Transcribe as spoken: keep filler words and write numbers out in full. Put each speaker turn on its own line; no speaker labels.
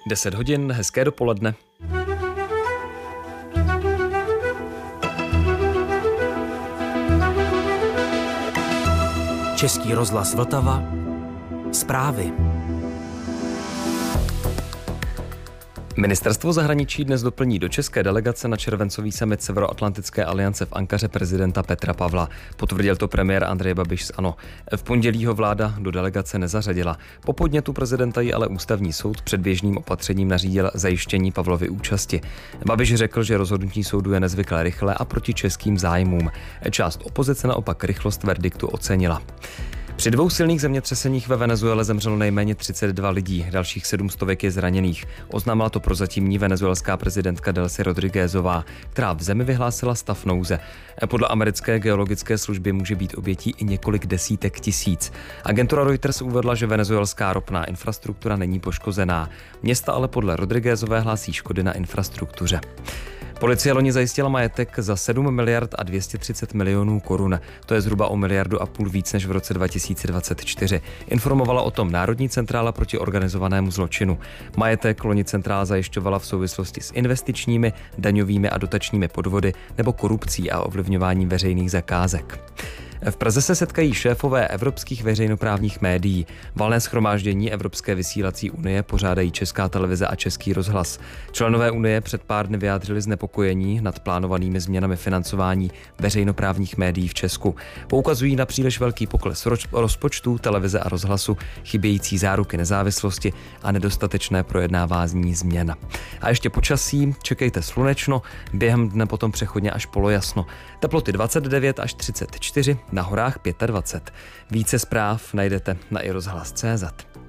deset hodin, hezké dopoledne.
Český rozhlas Vltava. Zprávy.
Ministerstvo zahraničí dnes doplní do české delegace na červencový summit Severoatlantické aliance v Ankaře prezidenta Petra Pavla. Potvrdil to premiér Andrej Babiš z ANO. V pondělí ho vláda do delegace nezařadila. Po podnětu prezidenta ji ale ústavní soud předběžným opatřením nařídil zajištění Pavlovy účasti. Babiš řekl, že rozhodnutí soudu je nezvykle rychlé a proti českým zájmům. Část opozice naopak rychlost verdiktu ocenila. Při dvou silných zemětřeseních ve Venezuele zemřelo nejméně třicet dva lidí, dalších sedm stovek je zraněných. Oznámila to prozatímní venezuelská prezidentka Delcy Rodriguezová, která v zemi vyhlásila stav nouze. Podle americké geologické služby může být obětí i několik desítek tisíc. Agentura Reuters uvedla, že venezuelská ropná infrastruktura není poškozená. Města ale podle Rodriguezové hlásí škody na infrastruktuře. Policie loni zajistila majetek za sedm miliard a dvě stě třicet milionů korun. To je zhruba o miliardu a půl víc než v roce dva tisíce dvacet čtyři. Informovala o tom Národní centrála proti organizovanému zločinu. Majetek loni centrála zajišťovala v souvislosti s investičními, daňovými a dotačními podvody nebo korupcí a ovlivňováním veřejných zakázek. V Praze se setkají šéfové evropských veřejnoprávních médií. Valné shromáždění Evropské vysílací unie pořádají Česká televize a Český rozhlas. Členové unie před pár dny vyjádřili znepokojení nad plánovanými změnami financování veřejnoprávních médií v Česku. Poukazují na příliš velký pokles rozpočtů televize a rozhlasu, chybějící záruky nezávislosti a nedostatečné projednávání změn. A ještě počasí, čekejte slunečno, během dne potom přechodně až polojasno. Teploty dvacet devět až třicet čtyři, na horách dvacet pět. Více zpráv najdete na i rozhlas tečka cé zet.